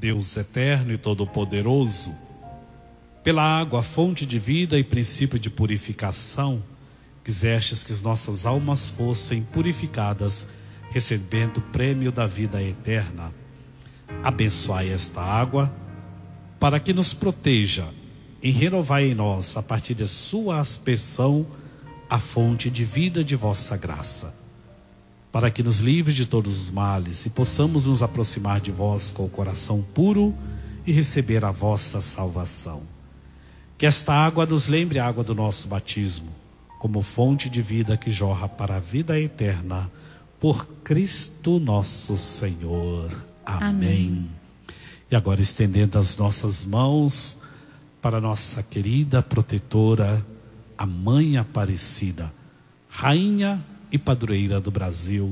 Deus eterno e todo-poderoso, pela água, fonte de vida e princípio de purificação, quisestes que as nossas almas fossem purificadas, recebendo o prêmio da vida eterna. Abençoai esta água, para que nos proteja, e renovai em nós, a partir de sua aspersão, a fonte de vida de vossa graça, para que nos livre de todos os males e possamos nos aproximar de vós com o coração puro e receber a vossa salvação. Que esta água nos lembre a água do nosso batismo, como fonte de vida que jorra para a vida eterna, por Cristo nosso Senhor. Amém. E agora, estendendo as nossas mãos para nossa querida protetora, a Mãe Aparecida, Rainha e Padroeira do Brasil,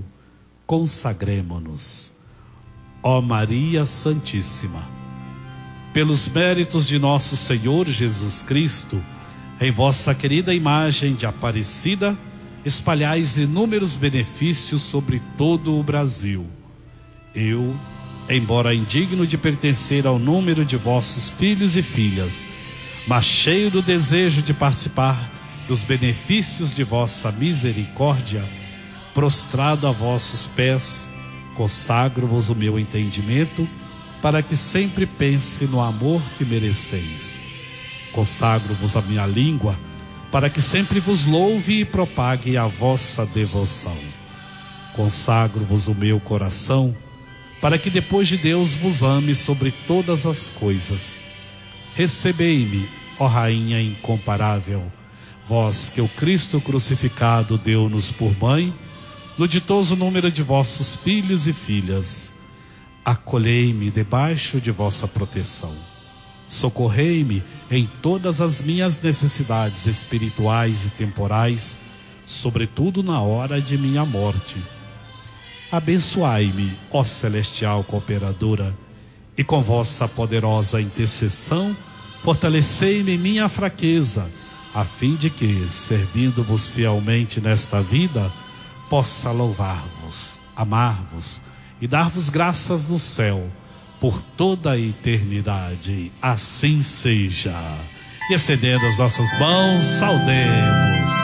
consagremo-nos. Ó Maria Santíssima, pelos méritos de nosso Senhor Jesus Cristo, em vossa querida imagem de Aparecida, espalhais inúmeros benefícios sobre todo o Brasil. Eu, embora indigno de pertencer ao número de vossos filhos e filhas, mas cheio do desejo de participar dos benefícios de vossa misericórdia, prostrado a vossos pés, consagro-vos o meu entendimento, para que sempre pense no amor que mereceis. Consagro-vos a minha língua, para que sempre vos louve e propague a vossa devoção. Consagro-vos o meu coração, para que depois de Deus vos ame sobre todas as coisas. Recebei-me, ó Rainha incomparável, vós que o Cristo crucificado deu-nos por mãe, no ditoso número de vossos filhos e filhas. Acolhei-me debaixo de vossa proteção. Socorrei-me em todas as minhas necessidades espirituais e temporais, sobretudo na hora de minha morte. Abençoai-me, ó celestial cooperadora, e com vossa poderosa intercessão, fortalecei-me em minha fraqueza, a fim de que, servindo-vos fielmente nesta vida, possa louvar-vos, amar-vos e dar-vos graças no céu, por toda a eternidade. Assim seja. E estendendo as nossas mãos, saudemos